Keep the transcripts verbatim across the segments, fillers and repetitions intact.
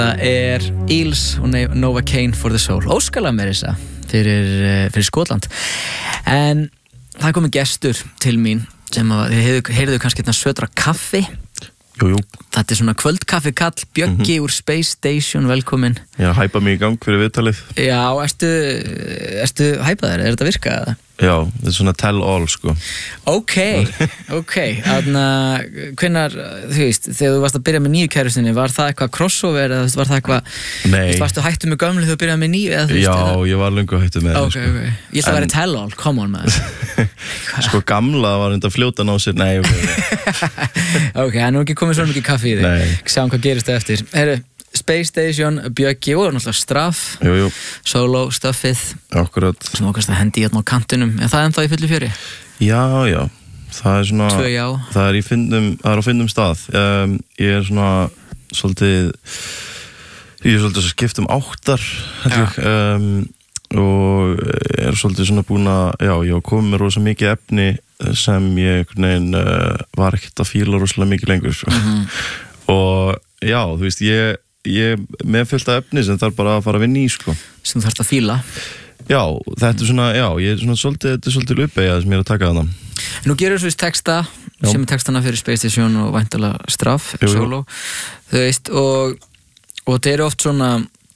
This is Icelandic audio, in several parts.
Það er Eels og Novocaine for the Soul. Óskalag með þessa fyrir, fyrir Skotland. En það komið gestur til mín sem að þið heyrðu kannski hérna södra kaffi. Jú, jú. Þetta er svona kvöldkaffi kall, Bjöggi mm-hmm. úr Space Station, velkomin. Já, hæpa mig í gang fyrir viðtalið. Já, ertu, ertu hæpaður? Er þetta virkað? Já, þetta er svona tell all, sko. Ok, ok. Þannig að, hvenær, þú veist, þegar þú varst að byrja með nýju kærustinni, var það eitthvað crossover eða var það eitthvað... Nei. Þú varstu hættu með gömlu þegar þú byrjaði með nýju eða þú veist? Já, eða? Ég var löngu hættu með það, okay, sko. Ok, ok. Ég ætla að vera tell all, come on, maður. Sko, gamla var enda fljóta ná sér, nei, ok. Ok, það er nú ekki komið svo mikið kaffi í þig. Nei. Sjáum hvað gerist það eftir. Heru, Space Station, Bjöggi og náttúrulega Straff, jú, jú. Solo, stuffið. Akkurat. Sem okkast að hendi hérna á kantinum. Er það ennþá í fullu fjöri? Já, já. Það er svona... Tvö já. Það er, í fyndum, það er á fyndum stað. Um, ég er svona svolítið... Ég er svolítið að skipta um áttar, held ég. Um, og ég er svolítið svona búin að... Já, ég var komið með rosa mikið efni sem ég einhvern veginn uh, var ekkert að fíla rosalega mikið lengur. Mm-hmm. Og já, þú veist, ég... ég með fullt af efni sem þarf bara að fara að vinna í, sko. Sem þú þarft að fíla? Já, þetta er svona, já, ég er svona svolítið, þetta er svolítið uppeyja sem ég er að taka þarna. Nú gerur þú veist texta, já. Sem er textana fyrir Space Station og væntanlega Straff, jú, Solo, þú veist, og, og þetta eru oft svona,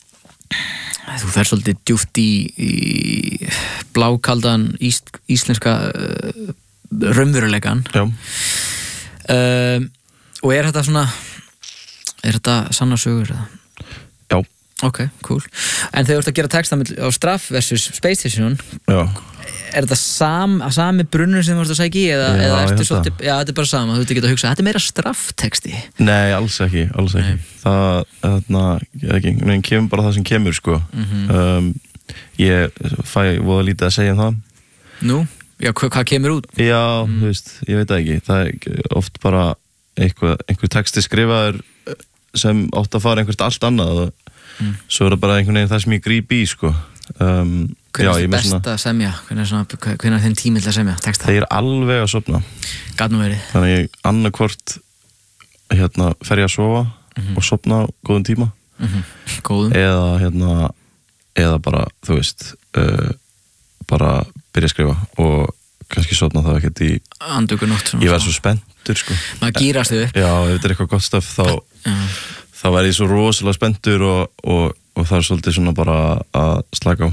þú fer svolítið djúpt í, í blákaldan ís, íslenska uh, raunveruleikan. Já. Um, og er þetta svona, er þetta sannar sögur eða? Já. Ok, cool. En þegar þú ert að gera texta á Straff versus Space Station, já. Er þetta sam, sami brunnur sem þú ert að sækja í eða, já, eða ertu svolítið, já, þetta er bara sama, þú ert ekki að hugsa, þetta er meira Straff-texti? Nei, alls ekki, alls ekki. Nei. Það, þarna, ekki, en kemur bara það sem kemur, sko. Mm-hmm. um, ég fæ voða lítið að segja um það. Nú? Já, hva, hvað kemur út? Já, mm. þú veist, ég veit það ekki. Það er oft bara eitthvað, einhver texti skrifaður sem átt að fara einhvert allt annað og mm. svo er það bara einhvern veginn það sem ég gríp í, sko. Um, Hvernig er það best að semja? Hvernig er þeim tími til að semja texta? Það er alveg að sofna. Gat nú verið. Þannig að ég annarkvort hérna, fer ég að sofa mm-hmm. og sofna á góðum tíma. Mm-hmm. Góðum? Eða, hérna, eða bara, þú veist, uh, bara byrja að skrifa og kannski sofna það ekkert í... Andökunótt. Ég verð svo spenntur, sko. Maður gýrast þau upp. Já, ef þetta er eitthvað gott stöf, þá, uh. þá verð ég svo rosalega spenntur og, og, og það er svolítið svona bara að slaka á.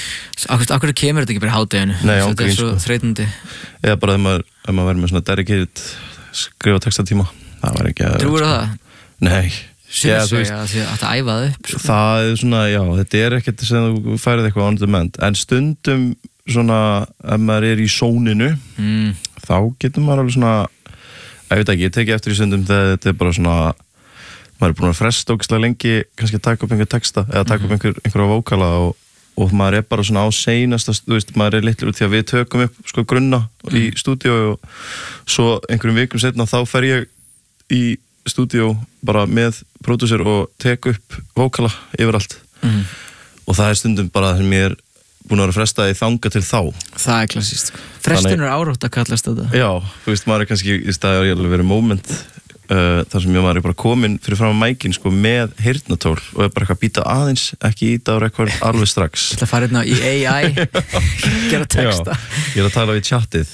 Akkur kemur þetta ekki bara í hádeginu? Nei, ángrín, þetta er svo sko. þreytandi. Eða bara ef maður, ef maður verður með svona dedicated skrifa textatíma, það var ekki að... Trúir það? Nei. Sumir segja að þið ætti að æfa það upp? Sko. Það er svona, já, þetta er ekkert sem þú færið eitthvað on demand, en stundum svona, ef maður er í sóninu, mm. þá getur maður alveg svona, ég veit ekki, ég teki eftir í stundum þegar þetta er bara svona, maður er búin að fresta ógeðslega lengi, kannski að taka upp einhver texta, eða taka upp einhver, einhverja vókala og og maður er bara svona á seinasta, þú veist, maður er litlur út því að við tökum upp sko grunna mm. í stúdíó og svo einhverjum vikum setna þá fer ég í stúdíó bara með pródúser og tek upp vókala yfirallt mm. og það er stundum bara það sem ég er búin að vera fresta í þanga til þá. Það er klassískt. Frestun er árátt að kallast þetta. Já, þú veist, maður er kannski í staði að verið moment Uh, þar sem ég maður er bara komin fyrir fram að mækin sko, með heyrnatól og er bara eitthvað að býta aðeins, ekki íta á rekord alveg strax. Þetta farið hérna í A I gera texta. Já, ég er að tala við chatið